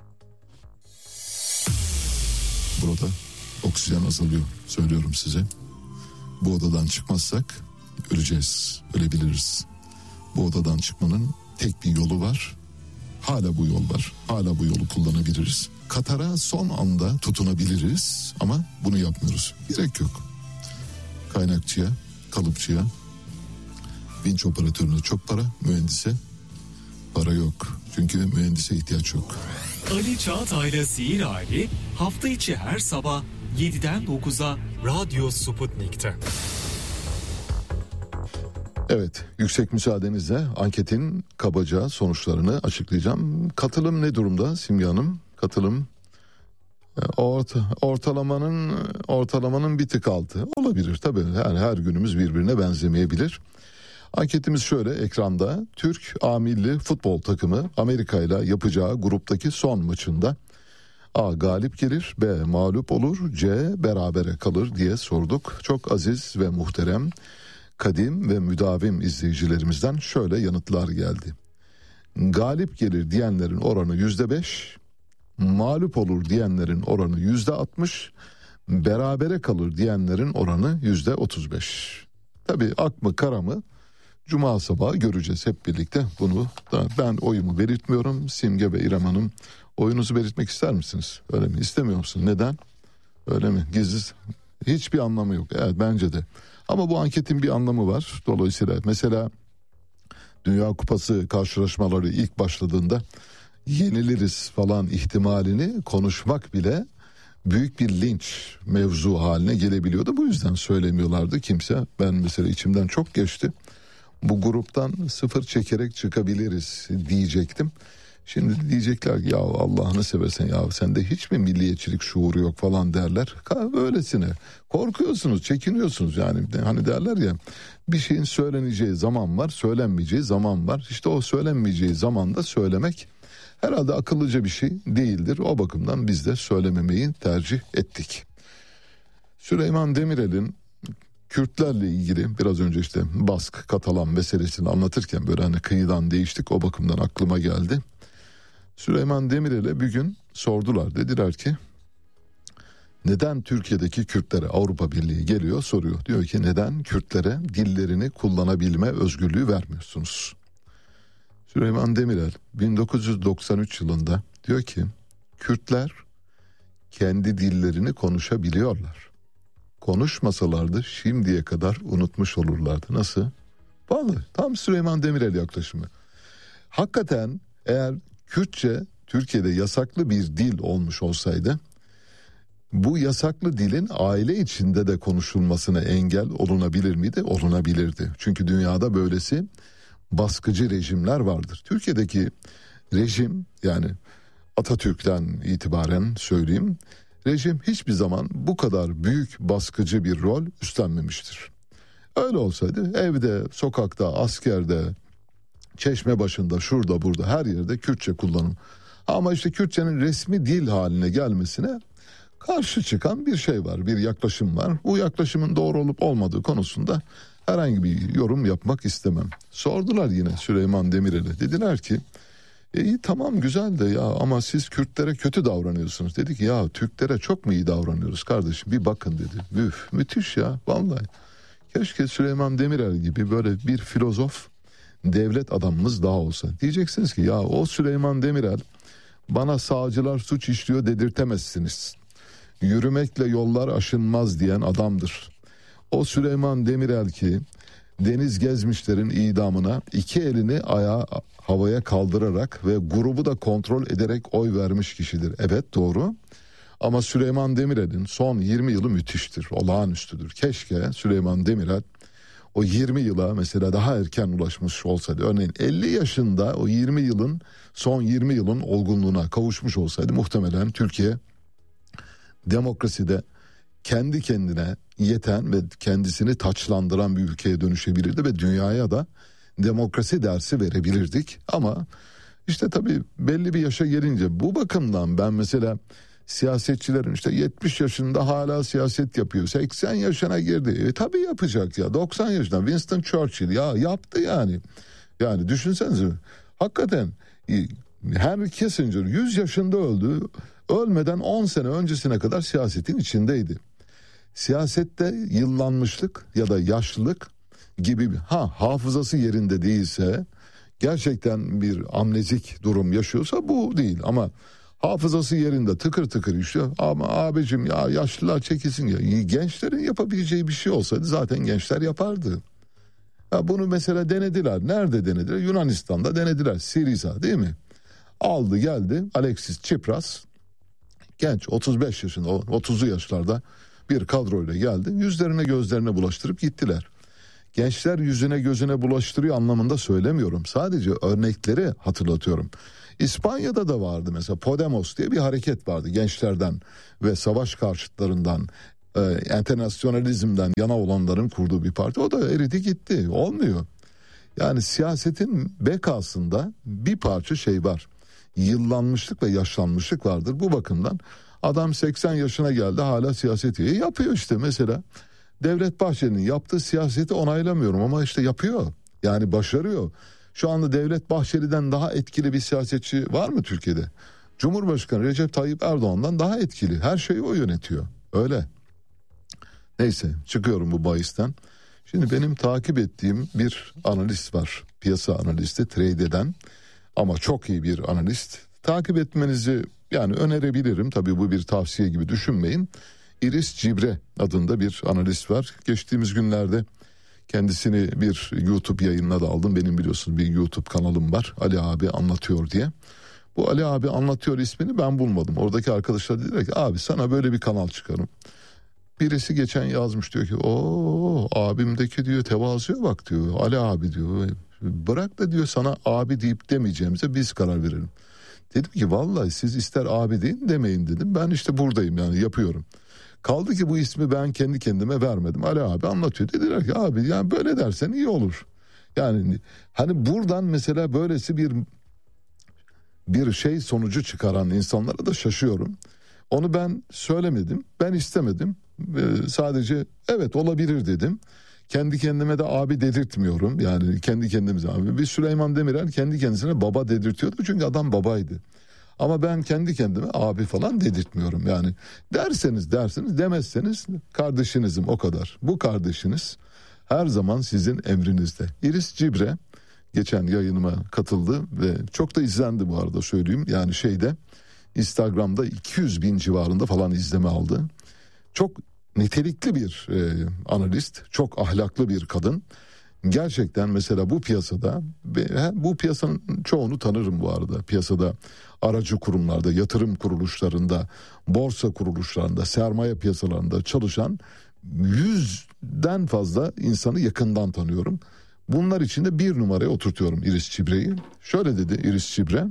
Burada oksijen azalıyor, söylüyorum size. Bu odadan çıkmazsak öleceğiz, ölebiliriz. Bu odadan çıkmanın tek bir yolu var. Hala bu yol var. Hala bu yolu kullanabiliriz. Katar'a son anda tutunabiliriz ama bunu yapmıyoruz. Gerek yok. Kaynakçıya, kalıpçıya, vinç operatörüne çok para, mühendise para yok. Çünkü mühendise ihtiyaç yok. Ali Çağatay'la Sihir Hali hafta içi her sabah yediden dokuza Radyo Sputnik'te. Evet, yüksek müsaadenizle anketin kabaca sonuçlarını açıklayacağım. Katılım ne durumda Simge Hanım? Katılım orta, ortalamanın ortalamanın bir tık altı olabilir tabii. Yani her günümüz birbirine benzemeyebilir. Anketimiz şöyle ekranda: Türk A Milli Futbol Takımı Amerika ile yapacağı gruptaki son maçında A galip gelir, B mağlup olur, C berabere kalır diye sorduk. Çok aziz ve muhterem, kadim ve müdavim izleyicilerimizden şöyle yanıtlar geldi. Galip gelir diyenlerin oranı yüzde beş, mağlup olur diyenlerin oranı yüzde altmış, berabere kalır diyenlerin oranı yüzde otuz beş. Tabii ak mı kara mı Cuma sabahı göreceğiz hep birlikte. Bunu da ben oyumu belirtmiyorum. Simge ve İrem Hanım, oyunuzu belirtmek ister misiniz? Öyle mi? İstemiyor musun? Neden? Öyle mi? Gizli. Hiçbir anlamı yok. Evet, bence de. Ama bu anketin bir anlamı var. Dolayısıyla mesela Dünya Kupası karşılaşmaları ilk başladığında yeniliriz falan ihtimalini konuşmak bile büyük bir linç mevzu haline gelebiliyordu. Bu yüzden söylemiyorlardı kimse. Ben mesela içimden çok geçti. Bu gruptan sıfır çekerek çıkabiliriz diyecektim. Şimdi diyecekler ki ya Allah'ını seversen ya sende hiç mi milliyetçilik şuuru yok falan derler. Öylesine korkuyorsunuz, çekiniyorsunuz yani. Hani derler ya, bir şeyin söyleneceği zaman var, söylenmeyeceği zaman var. İşte o söylenmeyeceği zamanda söylemek herhalde akıllıca bir şey değildir. O bakımdan biz de söylememeyi tercih ettik. Süleyman Demirel'in Kürtlerle ilgili biraz önce işte Bask, Katalan meselesini anlatırken böyle hani kıyıdan değiştik, o bakımdan aklıma geldi. Süleyman Demirel'e bir gün sordular, dediler ki neden Türkiye'deki Kürtlere Avrupa Birliği geliyor soruyor. Diyor ki neden Kürtlere dillerini kullanabilme özgürlüğü vermiyorsunuz? Süleyman Demirel bin dokuz yüz doksan üç yılında diyor ki Kürtler kendi dillerini konuşabiliyorlar. Konuşmasalardı şimdiye kadar unutmuş olurlardı. Nasıl? Vallahi tam Süleyman Demirel yaklaşımı. Hakikaten eğer Kürtçe Türkiye'de yasaklı bir dil olmuş olsaydı, bu yasaklı dilin aile içinde de konuşulmasına engel olunabilir miydi? Olunabilirdi. Çünkü dünyada böylesi baskıcı rejimler vardır. Türkiye'deki rejim, yani Atatürk'ten itibaren söyleyeyim, rejim hiçbir zaman bu kadar büyük baskıcı bir rol üstlenmemiştir. Öyle olsaydı evde, sokakta, askerde, çeşme başında, şurada burada her yerde Kürtçe kullanım. Ama işte Kürtçenin resmi dil haline gelmesine karşı çıkan bir şey var, bir yaklaşım var. Bu yaklaşımın doğru olup olmadığı konusunda herhangi bir yorum yapmak istemem. Sordular yine Süleyman Demirel'e, dediler ki e, iyi tamam güzel de ya ama siz Kürtlere kötü davranıyorsunuz. Dedik ya Türklere çok mu iyi davranıyoruz kardeşim, bir bakın dedi. Üf, müthiş ya vallahi. Keşke Süleyman Demirel gibi böyle bir filozof devlet adamımız daha olsa. Diyeceksiniz ki ya o Süleyman Demirel bana sağcılar suç işliyor dedirtemezsiniz. Yürümekle yollar aşınmaz diyen adamdır. O Süleyman Demirel ki Deniz Gezmişler'in idamına iki elini ayağa havaya kaldırarak ve grubu da kontrol ederek oy vermiş kişidir. Evet doğru. Ama Süleyman Demirel'in son yirmi yılı müthiştir, olağanüstüdür. Keşke Süleyman Demirel o yirmi yıla mesela daha erken ulaşmış olsaydı. Örneğin elli yaşında o yirmi yılın, son yirmi yılın olgunluğuna kavuşmuş olsaydı muhtemelen Türkiye demokraside kendi kendine yeten ve kendisini taçlandıran bir ülkeye dönüşebilirdi ve dünyaya da demokrasi dersi verebilirdik. Ama işte tabii belli bir yaşa gelince, bu bakımdan ben mesela siyasetçilerin işte yetmiş yaşında hala siyaset yapıyor, seksen yaşına girdi. E tabii yapacak ya, doksan yaşında Winston Churchill ya yaptı yani. Yani düşünsenize hakikaten Henry Kissinger yüz yaşında öldü. Ölmeden on sene öncesine kadar siyasetin içindeydi. Siyasette yıllanmışlık ya da yaşlılık gibi, ha hafızası yerinde değilse, gerçekten bir amnezik durum yaşıyorsa bu değil. Ama Hafızası yerinde, tıkır tıkır işliyor. Ama abicim ya yaşlılar çekilsin ya. Gençlerin yapabileceği bir şey olsaydı zaten gençler yapardı. Ya bunu mesela denediler. Nerede denediler? Yunanistan'da denediler. Siriza değil mi? Aldı geldi Alexis Tsipras. Genç otuz beş yaşında, otuzlu yaşlarda bir kadroyla geldi. Yüzlerine gözlerine bulaştırıp gittiler. Gençler yüzüne gözüne bulaştırıyor anlamında söylemiyorum. Sadece örnekleri hatırlatıyorum. İspanya'da da vardı mesela Podemos diye bir hareket vardı gençlerden ve savaş karşıtlarından, e, enternasyonalizmden yana olanların kurduğu bir parti. O da eridi gitti, olmuyor. Yani siyasetin bekasında bir parça şey var. Yıllanmışlık ve yaşlanmışlık vardır. Bu bakımdan adam seksen yaşına geldi hala siyaseti yapıyor işte mesela. Devlet Bahçeli'nin yaptığı siyaseti onaylamıyorum ama işte yapıyor. Yani başarıyor. Şu anda Devlet Bahçeli'den daha etkili bir siyasetçi var mı Türkiye'de? Cumhurbaşkanı Recep Tayyip Erdoğan'dan daha etkili. Her şeyi o yönetiyor. Öyle. Neyse çıkıyorum bu bahisten. Şimdi benim takip ettiğim bir analist var. Piyasa analisti, trade eden ama çok iyi bir analist. Takip etmenizi yani önerebilirim. Tabii bu bir tavsiye gibi düşünmeyin. Iris Cibre adında bir analist var. Geçtiğimiz günlerde kendisini bir YouTube yayınına da aldım. Benim biliyorsunuz bir YouTube kanalım var. Ali abi anlatıyor diye. Bu Ali abi anlatıyor ismini ben bulmadım. Oradaki arkadaşlar dediler ki abi sana böyle bir kanal çıkarım. Birisi geçen yazmış diyor ki o abimdeki diyor tevazuya bak diyor. Ali abi diyor. Bırak da diyor sana abi deyip demeyeceğimize biz karar verelim. Dedim ki vallahi siz ister abi deyin demeyin dedim. Ben işte buradayım yani yapıyorum. Kaldı ki bu ismi ben kendi kendime vermedim. Ali abi anlatıyor. Dediler ki abi yani böyle dersen iyi olur. Yani hani buradan mesela böylesi bir bir şey sonucu çıkaran insanlara da şaşıyorum. Onu ben söylemedim. Ben istemedim. Ee, sadece evet olabilir dedim. Kendi kendime de abi dedirtmiyorum. Yani kendi kendimize abi. Bir Süleyman Demirel kendi kendisine baba dedirtiyordu. Çünkü adam babaydı. Ama ben kendi kendime abi falan dedirtmiyorum. Yani derseniz dersiniz, demezseniz kardeşinizim o kadar. Bu kardeşiniz her zaman sizin emrinizde. Iris Cibre geçen yayınıma katıldı ve çok da izlendi bu arada söyleyeyim. Yani şeyde Instagram'da iki yüz bin civarında falan izleme aldı. Çok nitelikli bir e, analist, çok ahlaklı bir kadın. Gerçekten mesela bu piyasada, bu piyasanın çoğunu tanırım bu arada. Piyasada aracı kurumlarda, yatırım kuruluşlarında, borsa kuruluşlarında, sermaye piyasalarında çalışan yüzden fazla insanı yakından tanıyorum. Bunlar içinde bir numaraya oturtuyorum Iris Cibre'yi. Şöyle dedi Iris Cibre,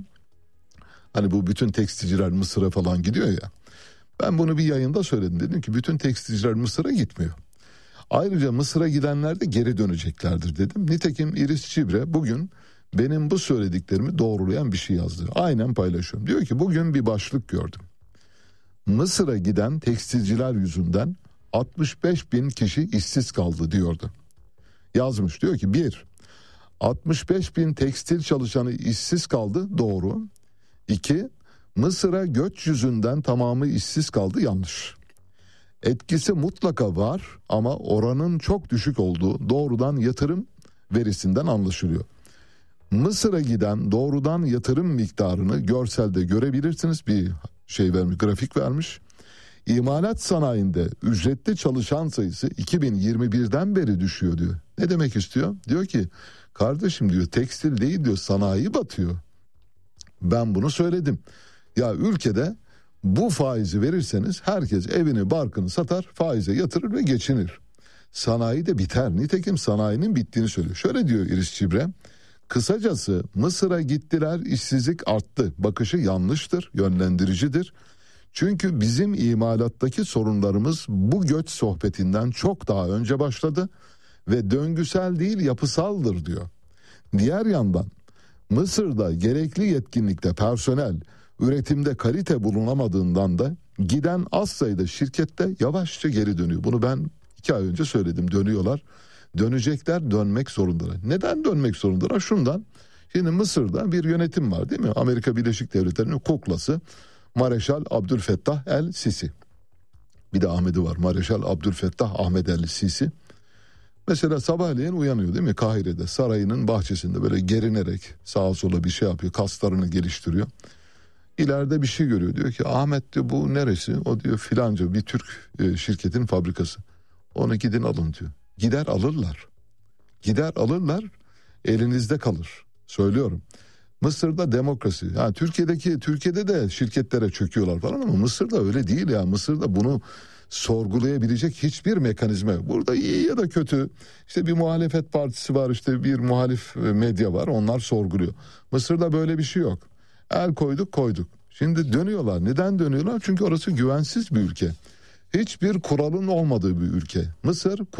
hani bu bütün tekstilciler Mısır'a falan gidiyor ya. Ben bunu bir yayında söyledim, dedim ki bütün tekstilciler Mısır'a gitmiyor. Ayrıca Mısır'a gidenler de geri döneceklerdir dedim. Nitekim Iris Cibre bugün benim bu söylediklerimi doğrulayan bir şey yazdı. Aynen paylaşıyorum. Diyor ki bugün bir başlık gördüm. Mısır'a giden tekstilciler yüzünden altmış beş bin kişi işsiz kaldı diyordu. Yazmış, diyor ki bir, altmış beş bin tekstil çalışanı işsiz kaldı, doğru. İki, Mısır'a göç yüzünden tamamı işsiz kaldı, yanlış. Etkisi mutlaka var ama oranın çok düşük olduğu doğrudan yatırım verisinden anlaşılıyor. Mısır'a giden doğrudan yatırım miktarını görselde görebilirsiniz. Bir şey vermiş, grafik vermiş. İmalat sanayinde ücretli çalışan sayısı iki bin yirmi birden beri düşüyor diyor. Ne demek istiyor? Diyor ki kardeşim diyor tekstil değil diyor, sanayi batıyor. Ben bunu söyledim. Ya ülkede bu faizi verirseniz herkes evini barkını satar, faize yatırır ve geçinir. Sanayi de biter. Nitekim sanayinin bittiğini söylüyor. Şöyle diyor Iris Cibre. Kısacası Mısır'a gittiler, işsizlik arttı. Bakışı yanlıştır, yönlendiricidir. Çünkü bizim imalattaki sorunlarımız bu göç sohbetinden çok daha önce başladı ve döngüsel değil yapısaldır diyor. Diğer yandan Mısır'da gerekli yetkinlikte personel, üretimde kalite bulunamadığından da giden az sayıda şirkette yavaşça geri dönüyor. Bunu ben iki ay önce söyledim, dönüyorlar. Dönecekler, dönmek zorundalar. Neden dönmek zorundalar? Şundan, şimdi Mısır'da bir yönetim var değil mi? Amerika Birleşik Devletleri'nin kuklası Mareşal Abdülfettah El Sisi. Bir de Ahmet'i var, Mareşal Abdülfettah Ahmet El Sisi. Mesela sabahleyin uyanıyor değil mi? Kahire'de sarayının bahçesinde böyle gerinerek sağa sola bir şey yapıyor, kaslarını geliştiriyor. İleride bir şey görüyor. Diyor ki Ahmet diyor bu neresi? O diyor filanca bir Türk e, şirketin fabrikası. Onu gidin alın diyor. Gider alırlar. Gider alırlar, elinizde kalır. Söylüyorum. Mısır'da demokrasi. Yani Türkiye'deki Türkiye'de de şirketlere çöküyorlar falan ama Mısır'da öyle değil ya. Mısır'da bunu sorgulayabilecek hiçbir mekanizma yok. Burada iyi ya da kötü işte bir muhalefet partisi var, işte bir muhalif medya var, onlar sorguluyor. Mısır'da böyle bir şey yok. El koyduk koyduk. Şimdi dönüyorlar. Neden dönüyorlar? Çünkü orası güvensiz bir ülke. Hiçbir kuralın olmadığı bir ülke. Mısır